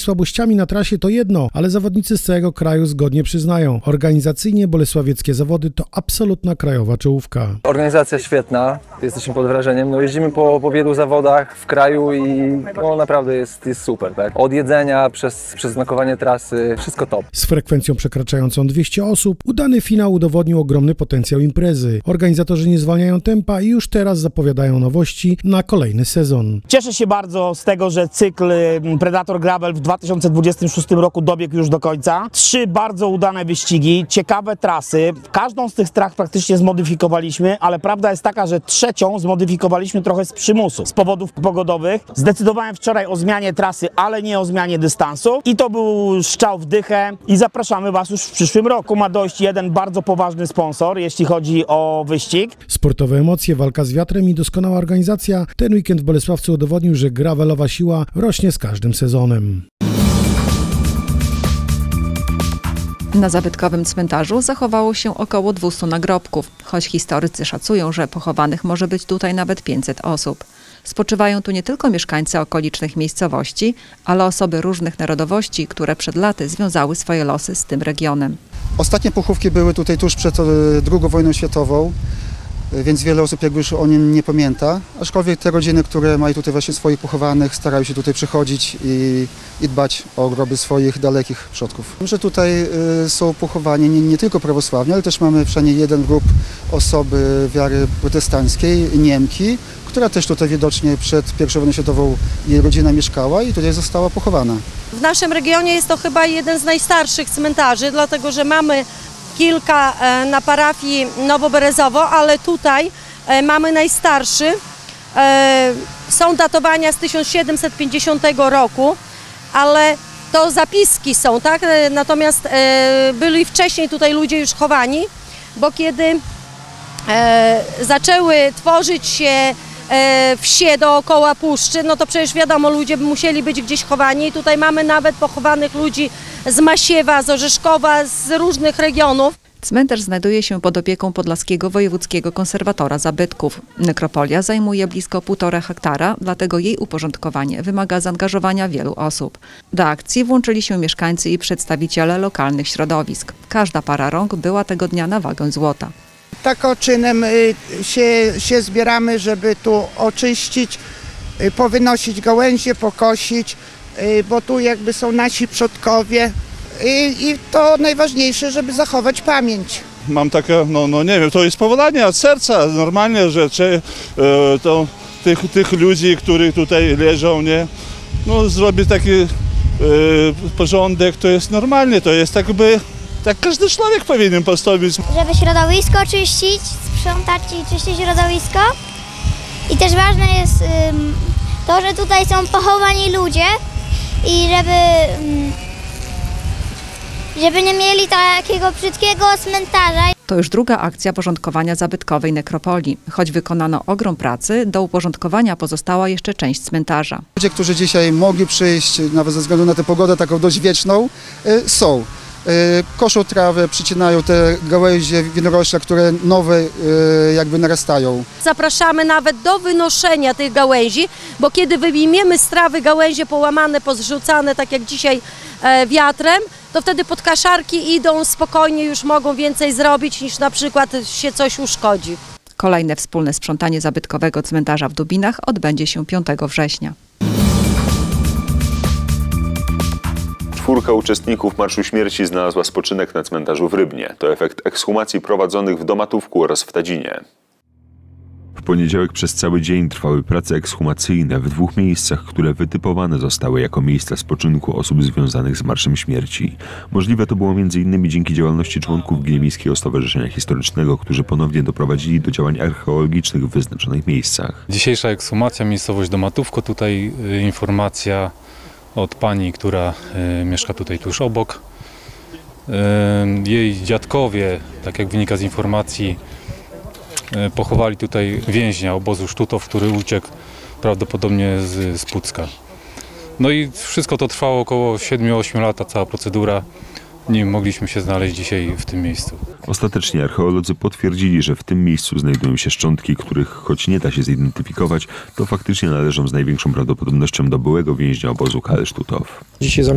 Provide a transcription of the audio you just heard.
słabościami na trasie to jedno, ale zawodnicy z całego kraju zgodnie przyznają. Organizacyjnie bolesławieckie zawody to absolutna krajowa czołówka. Organizacja świetna, jesteśmy pod wrażeniem. No, jeździmy po wielu zawodach w kraju i no, naprawdę jest super. Tak? Od jedzenia przez znakowanie trasy, wszystko top. Z frekwencją przekraczającą 200 osób udany finał udowodnił ogromny potencjał imprezy. Organizatorzy nie zwalniają tempa i już teraz zapowiadają nowości na kolejny sezon. Cieszę się bardzo z tego, że cykl Predator Gravel w 2026 roku dobiegł już do końca. 3 bardzo udane wyścigi, ciekawe trasy. Każdą z tych tras praktycznie zmodyfikowaliśmy, ale prawda jest taka, że 3. zmodyfikowaliśmy trochę z przymusu, z powodów pogodowych. Zdecydowałem wczoraj o zmianie trasy, ale nie o zmianie dystansu. I to był strzał w dychę i zapraszamy Was już w przyszłym roku. Ma dojść jeden bardzo poważny sponsor, jeśli chodzi o wyścig. Sportowe emocje, walka z wiatrem i doskonała organizacja. Ten weekend w Bolesławcu udowodnił, że gravelowa siła rośnie z każdym sezonem. Na zabytkowym cmentarzu zachowało się około 200 nagrobków, choć historycy szacują, że pochowanych może być tutaj nawet 500 osób. Spoczywają tu nie tylko mieszkańcy okolicznych miejscowości, ale osoby różnych narodowości, które przed laty związały swoje losy z tym regionem. Ostatnie pochówki były tutaj tuż przed II wojną światową, więc wiele osób jakby już o nim nie pamięta. Aczkolwiek te rodziny, które mają tutaj właśnie swoich pochowanych, starają się tutaj przychodzić i dbać o groby swoich dalekich przodków. Że tutaj są pochowani nie tylko prawosławni, ale też mamy przynajmniej jeden grób osoby wiary protestanckiej, Niemki, która też tutaj widocznie przed I wojną światową jej rodzina mieszkała i tutaj została pochowana. W naszym regionie jest to chyba jeden z najstarszych cmentarzy, dlatego że mamy kilka na parafii Nowoberezowo, ale tutaj mamy najstarszy. Są datowania z 1750 roku, ale to zapiski są, tak? Natomiast byli wcześniej tutaj ludzie już chowani, bo kiedy zaczęły tworzyć się wsie dookoła puszczy, no to przecież wiadomo, ludzie musieli być gdzieś chowani i tutaj mamy nawet pochowanych ludzi z Masiewa, z Orzeszkowa, z różnych regionów. Cmentarz znajduje się pod opieką Podlaskiego Wojewódzkiego Konserwatora Zabytków. Nekropolia zajmuje blisko 1,5 hektara, dlatego jej uporządkowanie wymaga zaangażowania wielu osób. Do akcji włączyli się mieszkańcy i przedstawiciele lokalnych środowisk. Każda para rąk była tego dnia na wagę złota. Tak czynem się zbieramy, żeby tu oczyścić, powynosić gałęzie, pokosić, bo tu jakby są nasi przodkowie i to najważniejsze, żeby zachować pamięć. Mam takie, no nie wiem, to jest powołanie od serca, normalnie rzeczy, to tych ludzi, którzy tutaj leżą, nie, no zrobić taki porządek, to jest normalnie, to jest jakby, tak każdy człowiek powinien postawić. Żeby środowisko czyścić, sprzątać i czyścić środowisko. I też ważne jest to, że tutaj są pochowani ludzie i żeby nie mieli takiego brzydkiego cmentarza. To już druga akcja porządkowania zabytkowej nekropolii. Choć wykonano ogrom pracy, do uporządkowania pozostała jeszcze część cmentarza. Ludzie, którzy dzisiaj mogli przyjść, nawet ze względu na tę pogodę taką dość wieczną, są. Koszą trawę, przycinają te gałęzie winorośla, które nowe jakby narastają. Zapraszamy nawet do wynoszenia tych gałęzi, bo kiedy wyjmiemy z trawy gałęzie połamane, pozrzucane, tak jak dzisiaj wiatrem, to wtedy podkaszarki idą spokojnie, już mogą więcej zrobić niż na przykład się coś uszkodzi. Kolejne wspólne sprzątanie zabytkowego cmentarza w Dubinach odbędzie się 5 września. 4 uczestników Marszu Śmierci znalazła spoczynek na cmentarzu w Rybnie. To efekt ekshumacji prowadzonych w Domatówku oraz w Tadzinie. W poniedziałek przez cały dzień trwały prace ekshumacyjne w 2 miejscach, które wytypowane zostały jako miejsca spoczynku osób związanych z Marszem Śmierci. Możliwe to było m.in. dzięki działalności członków Gniewickiego Stowarzyszenia Historycznego, którzy ponownie doprowadzili do działań archeologicznych w wyznaczonych miejscach. Dzisiejsza ekshumacja, miejscowość Domatówko, tutaj informacja od pani, która mieszka tutaj tuż obok. Jej dziadkowie, tak jak wynika z informacji, pochowali tutaj więźnia obozu Sztutow, który uciekł prawdopodobnie z Pucka. No i wszystko to trwało około 7-8 lat, ta cała procedura. Nie mogliśmy się znaleźć dzisiaj w tym miejscu. Ostatecznie archeolodzy potwierdzili, że w tym miejscu znajdują się szczątki, których choć nie da się zidentyfikować, to faktycznie należą z największą prawdopodobnością do byłego więźnia obozu Karl Sztutow. Dzisiaj